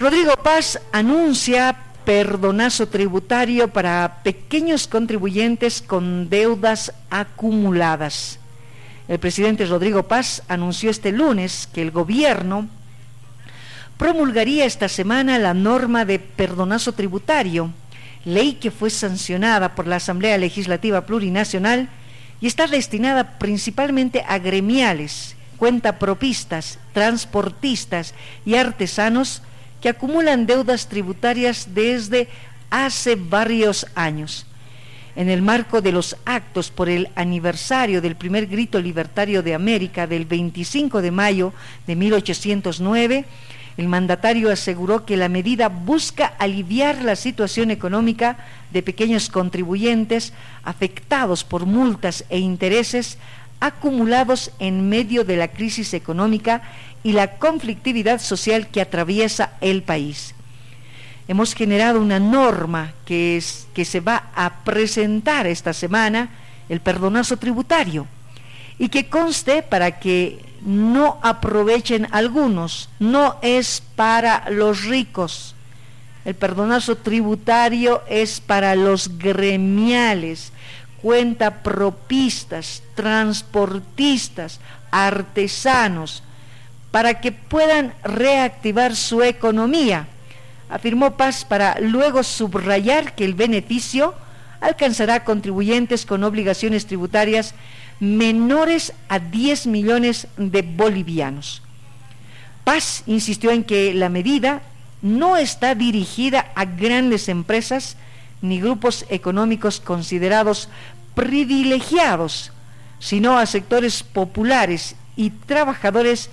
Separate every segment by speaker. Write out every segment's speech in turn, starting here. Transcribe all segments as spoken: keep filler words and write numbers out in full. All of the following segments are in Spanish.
Speaker 1: Rodrigo Paz anuncia perdonazo tributario para pequeños contribuyentes con deudas acumuladas. El presidente Rodrigo Paz anunció este lunes que el gobierno promulgaría esta semana la norma de perdonazo tributario, ley que fue sancionada por la Asamblea Legislativa Plurinacional y está destinada principalmente a gremiales, cuentapropistas, transportistas y artesanos que acumulan deudas tributarias desde hace varios años. En el marco de los actos por el aniversario del primer grito libertario de América del veinticinco de mayo de mil ochocientos nueve, el mandatario aseguró que la medida busca aliviar la situación económica de pequeños contribuyentes afectados por multas e intereses acumulados en medio de la crisis económica y la conflictividad social que atraviesa el país. Hemos generado una norma que, es, que se va a presentar esta semana, el perdonazo tributario, y que conste para que no aprovechen algunos, no es para los ricos. El perdonazo tributario es para los gremiales, cuentapropistas, transportistas, artesanos, para que puedan reactivar su economía, afirmó Paz, para luego subrayar que el beneficio alcanzará a contribuyentes con obligaciones tributarias menores a diez millones de bolivianos. Paz insistió en que la medida no está dirigida a grandes empresas ni grupos económicos considerados privilegiados, sino a sectores populares y trabajadores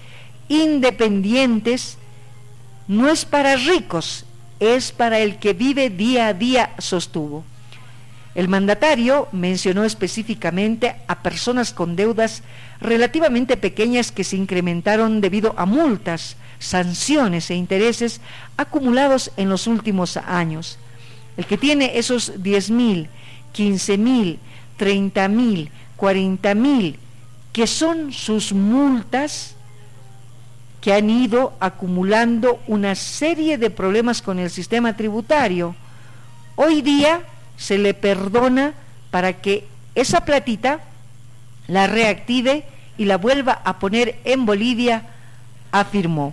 Speaker 1: independientes. No es para ricos, es para el que vive día a día, sostuvo. El mandatario mencionó específicamente a personas con deudas relativamente pequeñas que se incrementaron debido a multas, sanciones e intereses acumulados en los últimos años. El que tiene esos diez mil, quince mil, treinta mil, cuarenta mil, que son sus multas, que han ido acumulando una serie de problemas con el sistema tributario, hoy día se le perdona para que esa platita la reactive y la vuelva a poner en Bolivia, afirmó.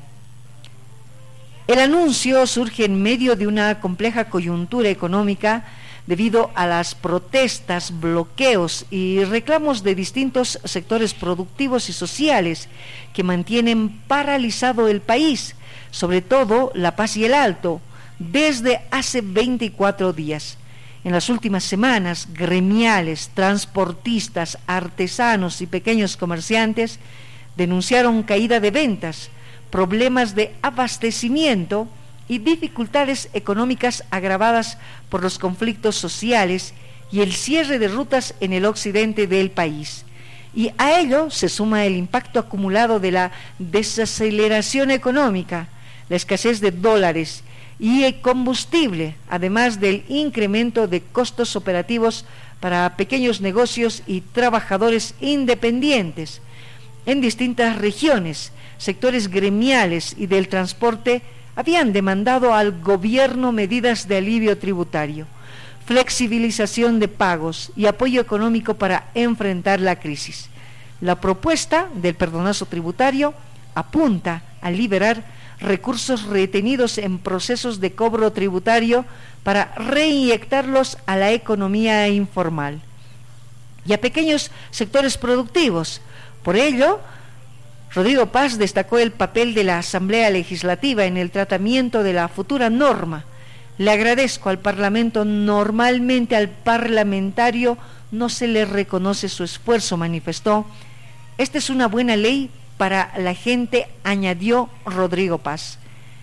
Speaker 1: El anuncio surge en medio de una compleja coyuntura económica debido a las protestas, bloqueos y reclamos de distintos sectores productivos y sociales que mantienen paralizado el país, sobre todo La Paz y el Alto, desde hace veinticuatro días. En las últimas semanas, gremiales, transportistas, artesanos y pequeños comerciantes denunciaron caída de ventas, problemas de abastecimiento y dificultades económicas agravadas por los conflictos sociales y el cierre de rutas en el occidente del país. Y a ello se suma el impacto acumulado de la desaceleración económica, la escasez de dólares y el combustible, además del incremento de costos operativos para pequeños negocios y trabajadores independientes. En distintas regiones, sectores gremiales y del transporte habían demandado al gobierno medidas de alivio tributario, flexibilización de pagos y apoyo económico para enfrentar la crisis. La propuesta del perdonazo tributario apunta a liberar recursos retenidos en procesos de cobro tributario para reinyectarlos a la economía informal y a pequeños sectores productivos. Por ello, Rodrigo Paz destacó el papel de la Asamblea Legislativa en el tratamiento de la futura norma. Le agradezco al Parlamento. Normalmente al parlamentario no se le reconoce su esfuerzo, manifestó. Esta es una buena ley para la gente, añadió Rodrigo Paz.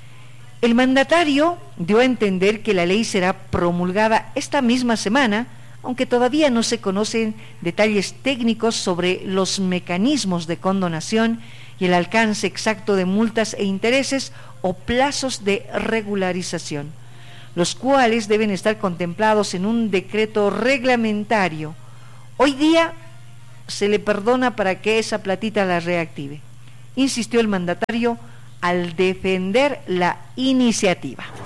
Speaker 1: El mandatario dio a entender que la ley será promulgada esta misma semana, aunque todavía no se conocen detalles técnicos sobre los mecanismos de condonación y el alcance exacto de multas e intereses o plazos de regularización, los cuales deben estar contemplados en un decreto reglamentario. Hoy día se le perdona para que esa platita la reactive, insistió el mandatario al defender la iniciativa.